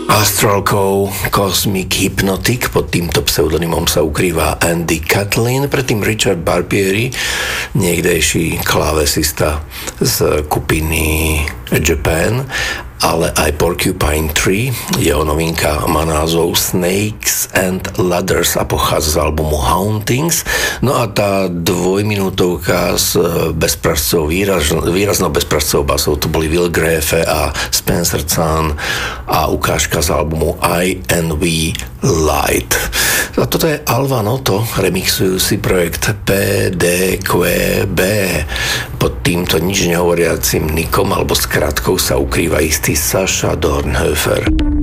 Astral Cove, Cosmic Hypnotic, pod týmto pseudonymom sa ukrýva Andy Catlin, predtým Richard Barbieri, niekdejší klávesista z skupiny Japan, ale aj Porcupine Tree. Jeho novinka má názov Snakes and Ladders a pochádza z albumu Hauntings. No a tá dvojminútovka s bezpracou, výraznou bezpracou basov, to boli Will Grafe a Spencer Chan a ukážka z albumu I and We Light. A toto je Alva Noto, remixujúci projekt PDQB. Pod týmto nič nehovoriacim nikom alebo skratkou sa ukrýva istý Sascha Dornhoefer.